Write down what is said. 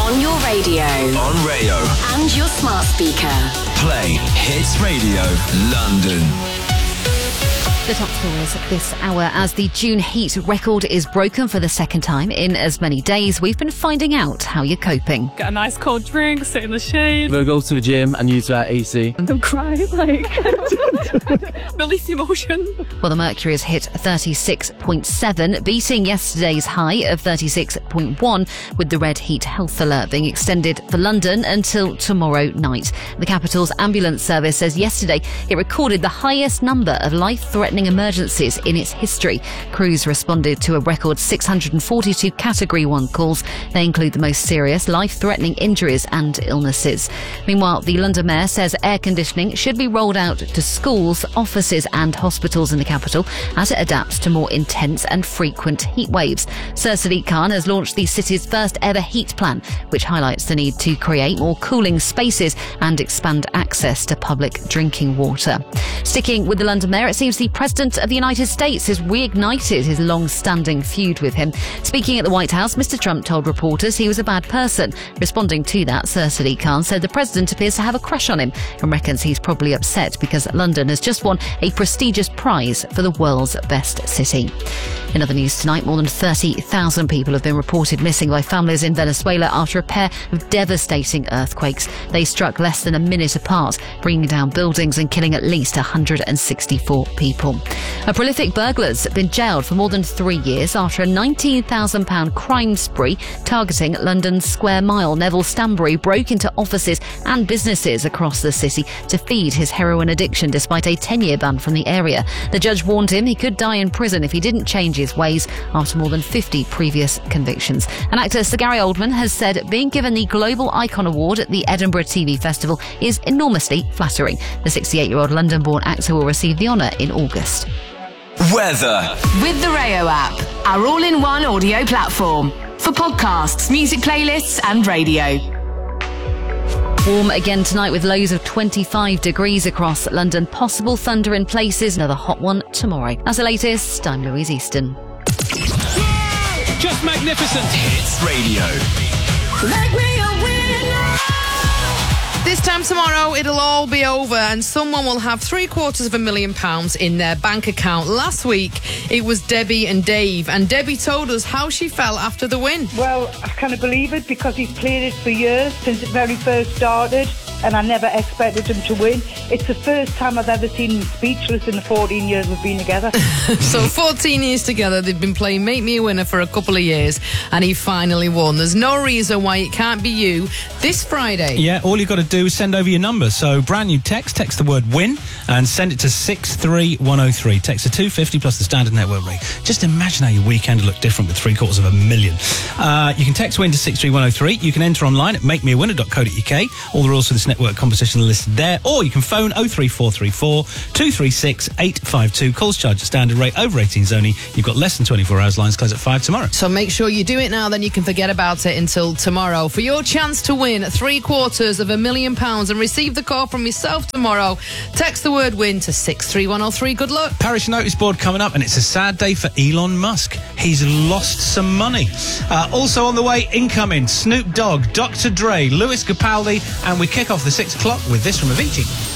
On your radio. On Rayo. And your smart speaker. Play Hits Radio London. The top stories this hour. As the June heat record is broken for the second time in as many days, we've been finding out how you're coping. Get a nice cold drink, sit in the shade. We'll go to the gym and use that AC. And then cry, release emotion. Well, the mercury has hit 36.7, beating yesterday's high of 36.1, with the red heat health alert being extended for London until tomorrow night. The capital's ambulance service says yesterday it recorded the highest number of life-threatening emergencies in its history. Crews responded to a record 642 Category 1 calls. They include the most serious life-threatening injuries and illnesses. Meanwhile, the London Mayor says air conditioning should be rolled out to schools, offices and hospitals in the capital as it adapts to more intense and frequent heat waves. Sir Sadiq Khan has launched the city's first ever heat plan, which highlights the need to create more cooling spaces and expand access to public drinking water. Sticking with the London Mayor, it seems the President of the United States has reignited his long-standing feud with him. Speaking at the White House, Mr. Trump told reporters he was a bad person. Responding to that, Sir Sadiq Khan said the President appears to have a crush on him and reckons he's probably upset because London has just won a prestigious prize for the world's best city. In other news tonight, more than 30,000 people have been reported missing by families in Venezuela after a pair of devastating earthquakes. They struck less than a minute apart, bringing down buildings and killing at least 164 people. A prolific burglar's been jailed for more than 3 years after a £19,000 crime spree targeting London's Square Mile. Neville Stanbury broke into offices and businesses across the city to feed his heroin addiction despite a 10-year ban from the area. The judge warned him he could die in prison if he didn't change his ways after more than 50 previous convictions. And actor Sir Gary Oldman has said being given the Global Icon Award at the Edinburgh TV Festival is enormously flattering. The 68-year-old London-born actor will receive the honour in August. Weather. With the Rayo app, our all-in-one audio platform for podcasts, music playlists and radio. Warm again tonight with lows of 25 degrees across London. Possible thunder in places. Another hot one tomorrow. That's the latest. I'm Louise Easton. Just magnificent. Hits Radio. Make me a winner. This time tomorrow, it'll all be over and someone will have £750,000 in their bank account. Last week, it was Debbie and Dave, and Debbie told us how she felt after the win. Well, I can't believe it because he's played it for years, since it very first started, and I never expected him to win. It's the first time I've ever seen him speechless in the 14 years we've been together. So 14 years together, they've been playing Make Me a Winner for a couple of years, and he finally won. There's no reason why it can't be you this Friday. Yeah, all you've got to do is send over your number. So brand new text the word WIN and send it to 63103. Text to 250 plus the standard network rate. Just imagine how your weekend will look different with $750,000. You can text WIN to 63103. You can enter online at makemeawinner.co.uk. All the rules for this network competition are listed there. Or you can phone 03434 236 852. Calls charged at standard rate. Over 18s only. You've got less than 24 hours. Lines close at 5 tomorrow. So make sure you do it now, then you can forget about it until tomorrow. For your chance to win £750,000 and receive the call from yourself tomorrow, text the word WIN to 63103. Good luck. Parish notice board coming up, and it's a sad day for Elon Musk. He's lost some money. Also on the way, incoming, Snoop Dogg, Dr. Dre, Lewis Capaldi, and we kick off the 6 o'clock with this from Avicii.